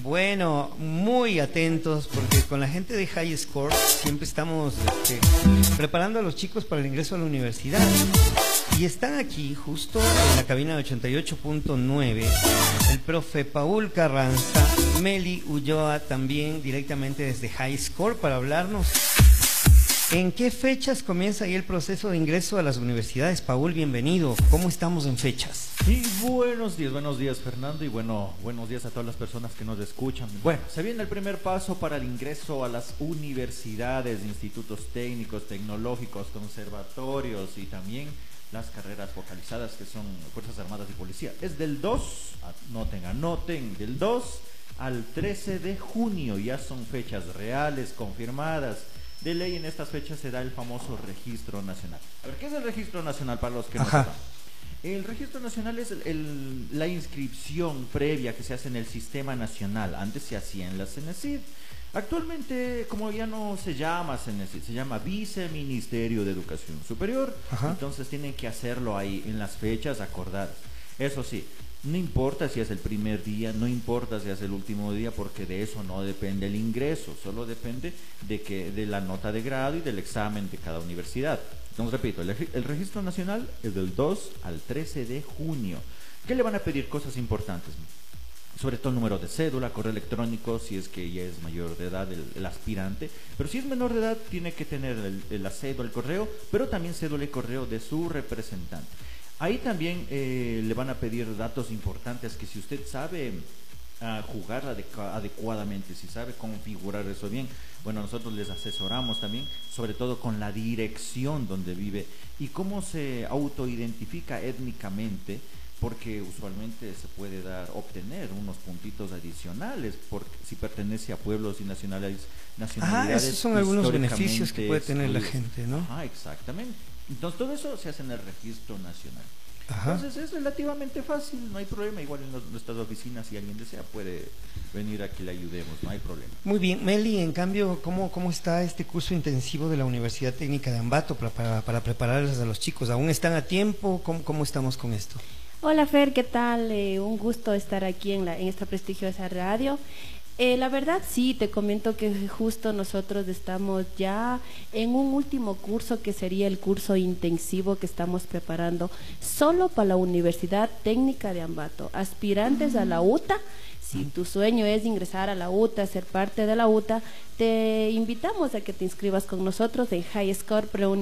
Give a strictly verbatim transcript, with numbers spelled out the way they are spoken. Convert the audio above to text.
Bueno, muy atentos porque con la gente de High Score siempre estamos este, preparando a los chicos para el ingreso a la universidad. Y están aquí justo en la cabina de ochenta y ocho punto nueve el profe Paul Carranza, Meli Ulloa también directamente desde High Score para hablarnos. ¿En qué fechas comienza ahí el proceso de ingreso a las universidades? Paul, bienvenido. ¿Cómo estamos en fechas? Sí, buenos días, buenos días Fernando y bueno, buenos días a todas las personas que nos escuchan. Bueno, se viene el primer paso para el ingreso a las universidades, institutos técnicos, tecnológicos, conservatorios y también las carreras focalizadas que son Fuerzas Armadas y Policía. Es del dos, anoten, anoten, del dos al trece de junio, ya son fechas reales, confirmadas. De ley en estas fechas se da el famoso Registro Nacional. A ver, ¿qué es el Registro Nacional para los que no sepan? El Registro Nacional es el, el, la inscripción previa que se hace en el Sistema Nacional. Antes se hacía en la CENESID. Actualmente, como ya no se llama CENESID, se llama Viceministerio de Educación Superior. Ajá. Entonces tienen que hacerlo ahí en las fechas acordadas. Eso sí, no importa si es el primer día, no importa si es el último día, porque de eso no depende el ingreso, solo depende de que de la nota de grado y del examen de cada universidad. Entonces repito, el, el Registro Nacional es del dos al trece de junio. ¿Qué le van a pedir? Cosas importantes, sobre todo el número de cédula, correo electrónico, si es que ya es mayor de edad el, el aspirante, pero si es menor de edad tiene que tener el, el, la cédula, el correo, pero también cédula y correo de su representante. Ahí también eh, le van a pedir datos importantes que si usted sabe uh, jugar adecu adecuadamente, si sabe configurar eso bien, bueno, nosotros les asesoramos también, sobre todo con la dirección donde vive y cómo se autoidentifica étnicamente, porque usualmente se puede dar, obtener unos puntitos adicionales por si pertenece a pueblos y nacionalidades. nacionalidades ah, esos son algunos beneficios que puede tener la gente, ¿no? Ah, exactamente. Entonces todo eso se hace en el Registro Nacional. Ajá. Entonces es relativamente fácil, no hay problema. Igual en los, nuestras oficinas, si alguien desea, puede venir a que le ayudemos, no hay problema. Muy bien, Meli, en cambio, ¿cómo, cómo está este curso intensivo de la Universidad Técnica de Ambato para, para, para prepararles a los chicos? ¿Aún están a tiempo? ¿Cómo, cómo estamos con esto? Hola Fer, ¿qué tal? Eh, un gusto estar aquí en, la, en esta prestigiosa radio. Eh, la verdad sí, te comento que justo nosotros estamos ya en un último curso que sería el curso intensivo que estamos preparando solo para la Universidad Técnica de Ambato. Aspirantes a la U T A, si tu sueño es ingresar a la U T A, ser parte de la U T A, te invitamos a que te inscribas con nosotros en High Score Pre